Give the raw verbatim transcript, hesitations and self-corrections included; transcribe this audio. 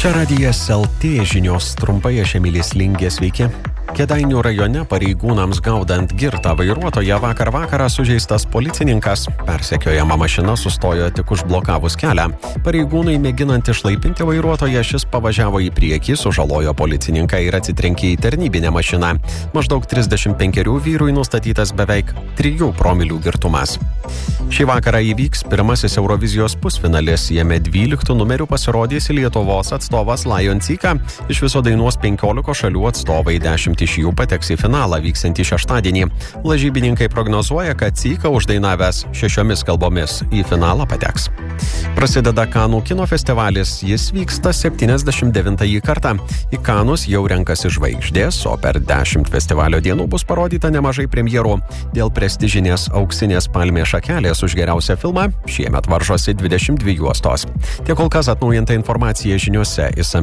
Čia radijas L T žinios, trumpai aš Emilis Lingė, sveiki. Kėdainių rajone pareigūnams gaudant girtą vairuotoją vakar vakarą sužeistas policininkas. Persekiojama mašina sustojo tik užblokavus kelią. Pareigūnai mėginant išlaipinti vairuotoją, šis pavažiavo į priekį, sužalojo policininką ir atsitrenkė į tarnybinę mašiną. Maždaug trisdešimt penkerių vyrui nustatytas beveik trijų promilių girtumas. Šį vakarą įvyks pirmasis Eurovizijos pusfinalis. Jame dvyliktų numerių pasirodys Lietuvos atstovas Lion Cyka. Iš viso dainuos penkiolikos šalių atstovai, dešimt iš jų pateks į finalą vyksiantį šeštadienį. Lažybininkai prognozuoja, kad Cyka uždainavęs šešiomis kalbomis į finalą pateks. Prasideda Kanų kino festivalis. Jis vyksta septyniasdešimt devintąjį kartą. Į Kanus jau renkasi žvaigždės, o per dešimt festivalio dienų bus parodyta nemažai premjerų. Dėl prestižinės auksinės palmės šakelės už geriausią filmą šiemet varžosi dvidešimt dvi juostos. Tiek kol kas atnaujinta informacija žiniose.